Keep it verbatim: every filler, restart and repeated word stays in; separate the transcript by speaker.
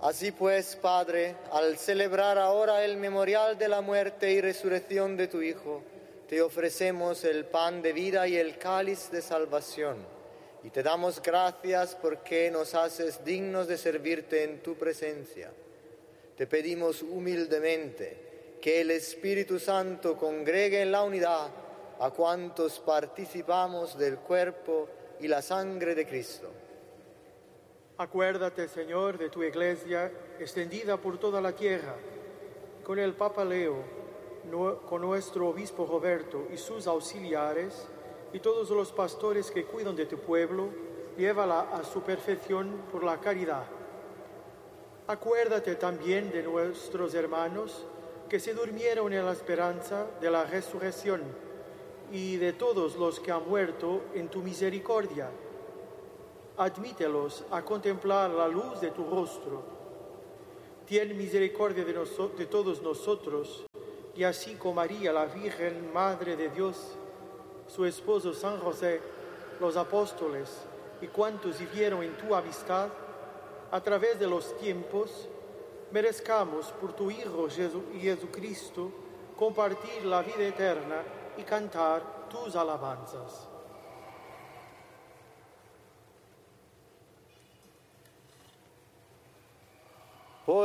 Speaker 1: Así pues, Padre, al celebrar ahora el memorial de la muerte y resurrección de tu Hijo, te ofrecemos el pan de vida y el cáliz de salvación, y te damos gracias porque nos haces dignos de servirte en tu presencia. Te pedimos humildemente que el Espíritu Santo congregue en la unidad a cuantos participamos del cuerpo y la sangre de Cristo.
Speaker 2: Acuérdate, Señor, de tu Iglesia extendida por toda la tierra, con el Papa Leo, no, con nuestro Obispo Roberto y sus auxiliares, y todos los pastores que cuidan de tu pueblo, llévala a su perfección por la caridad. Acuérdate también de nuestros hermanos que se durmieron en la esperanza de la resurrección, y de todos los que han muerto en tu misericordia. Admítelos a contemplar la luz de tu rostro. Ten misericordia de, noso- de todos nosotros, y así como María, la Virgen Madre de Dios, su esposo San José, los apóstoles y cuantos vivieron en tu amistad, a través de los tiempos, merezcamos por tu Hijo Jesu- Jesucristo compartir la vida eterna y cantar tus alabanzas.